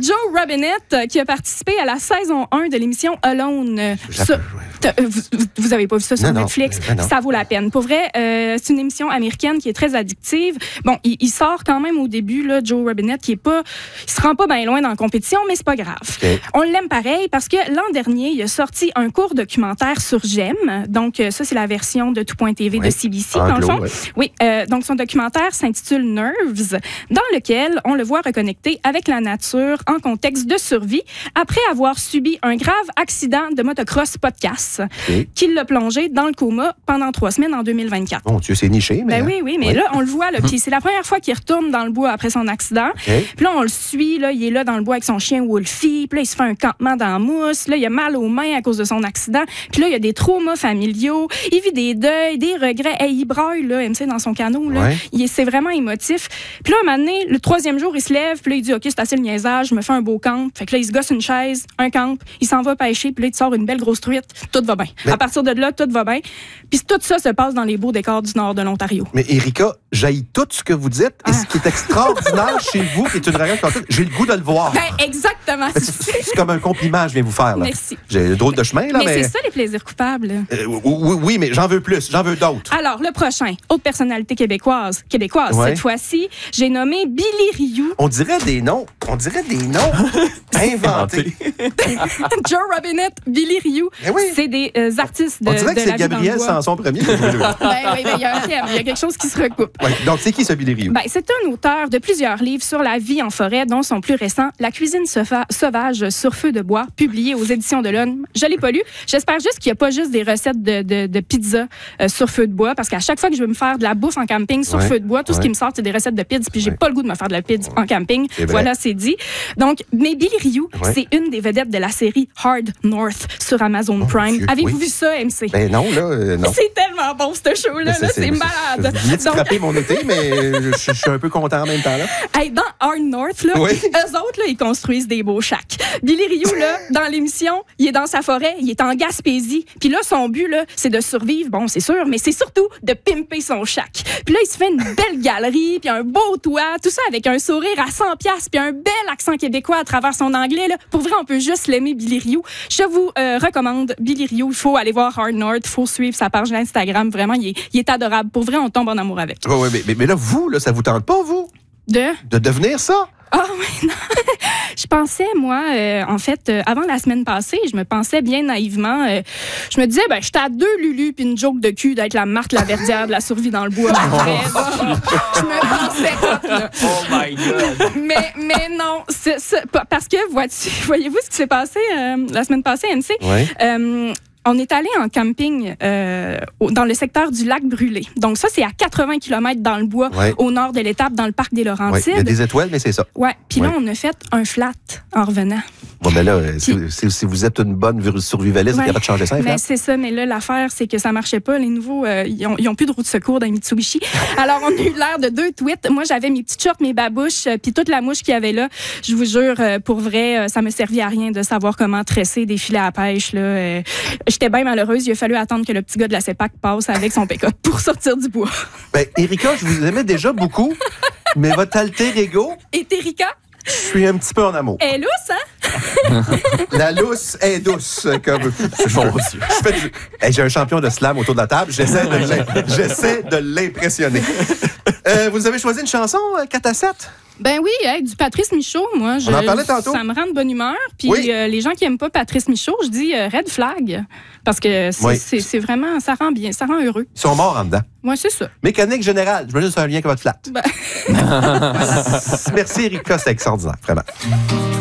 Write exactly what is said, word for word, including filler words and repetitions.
Joe Robinette, qui a participé à la saison un de l'émission Alone. Ça, vous, vous avez pas vu ça sur non, Netflix? Non, non. Ça vaut la peine. Pour vrai, euh, c'est une émission américaine qui est très addictive. Bon, il, il sort quand même au début, là, Joe Robinette, qui est pas... Il se rend pas bien loin dans la compétition, mais c'est pas grave. Okay. On l'aime pareil parce que l'an dernier, il a sorti un court documentaire sur Gem. Donc, ça, c'est la version de tout point T V oui. de C B C, dans le fond. Oui, oui euh, donc son documentaire s'intitule Nerves, dans lequel on le voit reconnecté avec la nature en contexte de survie après avoir subi un grave accident de motocross podcast okay. qui l'a plongé dans le coma pendant trois semaines en deux mille vingt-quatre. Bon Dieu, c'est niché, mais... Ben oui, oui, mais oui. là, on le voit, là, puis c'est la première fois qu'il retourne dans le bois après son accident. Okay. Puis là, on le suit, là, il est là dans le bois avec son chien Wolfie, puis là, il se fait un campement dans la mousse, là, il a mal aux mains à cause de son accident, puis là, il y a des traumas familiaux, il vit des deuils, des regrets, hey, il braille, là, M C, dans son canot, là. Ouais. Il, c'est vraiment émotif. Puis là, un moment donné, le troisième jour, il se lève, puis là, il dit, OK, c'est assez le niaisage, je me fais un beau camp. Fait que là, il se gosse une chaise, un camp, il s'en va pêcher, puis là, il sort une belle grosse truite, tout va bien. Mais... À partir de là, tout va bien. Puis tout ça se passe dans les beaux décors du nord de l'Ontario. Mais Erika, j'haïs tout ce que vous dites, ah. et ce qui est extraordinaire chez vous, qui est une rayon comme ça, j'ai le goût de le voir. Ben, exactement. C'est, c'est, c'est comme un compliment, je viens vous faire, là. Merci. J'ai le drôle de chemin, là, mais... mais... c'est ça, les plaisirs coupables. Euh, oui, oui, mais j'en veux plus, j'en veux d'autres. Alors, le prochain, autre personnalité québécoise, québécoise, ouais. cette fois-ci, j'ai nommé Billy Rioux. On dirait des noms, on dirait des noms inventés. Joe Robinette, Billy Rioux, eh oui. c'est des euh, artistes de, on dirait de que la c'est Gabriel Sanson premier. ben oui, ben, il y a un thème, il y a quelque chose qui se recoupe. Ouais, donc, c'est qui ce Billy Rioux? Ben, c'est un auteur de plusieurs livres sur la vie en forêt, dont son plus récent, La cuisine sauvage sur feu de bois, publié aux éditions de l'Homme. Je l'ai pas lu. J'espère juste qu'il n'y a pas juste des recettes de, de, de pizza euh, sur feu de bois, parce qu'à chaque fois que je veux me faire de la bouffe en camping sur ouais, feu de bois, tout ouais. ce qui me sort, c'est des recettes de pizza, puis j'ai ouais. pas le goût de me faire de la pizza ouais. en camping. C'est voilà, c'est dit. Donc, mais Billy Rioux, ouais. c'est une des vedettes de la série Hard North sur Amazon oh, Prime. Dieu, Avez-vous oui. vu ça, M C? Ben non, là, euh, non. C'est tellement bon, ce show-là. C'est, là, c'est, c'est malade. Vous venez de scraper mon été, mais je, je suis un peu content en même temps, là. Hey, dans Hard North, là, oui. eux autres, là, ils construisent des beaux shacks. Billy Rioux, là, dans l'émission, il est dans sa forêt, il est en Gaspésie. Puis là, son but, là, c'est de survivre, bon, c'est sûr, mais c'est surtout de pimper son shack. Puis là, il se fait une belle galerie, puis un beau toit, tout ça avec un sourire à cent piastres, puis un bel accent québécois à travers son anglais, là. Pour vrai, on peut juste l'aimer, Billy Rioux. Je vous euh, recommande Billy Rioux. Il faut aller voir Hard North, il faut suivre sa page Instagram. Vraiment, il est, il est adorable. Pour vrai, on tombe en amour avec. Oui, oui, mais, mais là, vous, là, ça vous tente pas, vous? De? De devenir ça? Ah oui, non. Je pensais, moi, euh, en fait, euh, avant la semaine passée, je me pensais bien naïvement, euh, je me disais, ben, j'étais à deux Lulu puis une joke de cul d'être la Marthe Laverdière de la survie dans le bois. Après, je me pensais hop, là. Oh my God! Mais, mais non, c'est, c'est, parce que, voyez-vous ce qui s'est passé euh, la semaine passée, M C? Oui. Euh, On est allé en camping euh, dans le secteur du lac Brûlé. Donc ça, c'est à quatre-vingts kilomètres dans le bois, ouais. au nord de l'étape, dans le parc des Laurentides. Ouais. Il y a des étoiles, mais c'est ça. Ouais. Puis ouais. là, on a fait un flat en revenant. Bon, ben là, Puis, si, si, si vous êtes une bonne survivaliste, ouais. vous n'avez pas de changer ça, mais c'est ça, mais là, l'affaire, c'est que ça marchait pas. Les nouveaux, euh, ils, ont, ils ont plus de roue de secours dans les Mitsubishi. Alors, on a eu l'air de deux tweets. Moi, j'avais mes petites shorts, mes babouches, puis toute la mouche qu'il y avait là. Je vous jure, euh, pour vrai, euh, ça me servait à rien de savoir comment tresser des filets à pêche. Là. Euh, j'étais bien malheureuse. Il a fallu attendre que le petit gars de la CEPAC passe avec son pick-up pour sortir du bois. Ben, Erika, je vous aimais déjà beaucoup, mais votre alter ego... Et Erika? Je suis un petit peu en amour. Elle est lousse, hein? La lousse est douce, comme... Bon, je fais du... hey, j'ai un champion de slam autour de la table. J'essaie de, j'essaie de l'impressionner. Euh, vous avez choisi une chanson, quatre à sept? Ben oui, hey, du Patrice Michaud, moi. Je, On en parlait tantôt. Ça me rend de bonne humeur. Puis oui. euh, les gens qui n'aiment pas Patrice Michaud, je dis euh, red flag. Parce que c'est, oui. c'est, c'est vraiment, ça rend bien, ça rend heureux. Ils sont morts en dedans. Oui, c'est ça. Mécanique générale, je me dis que c'est un lien avec votre flat. Ben... Merci, Erika, c'est extraordinaire, vraiment.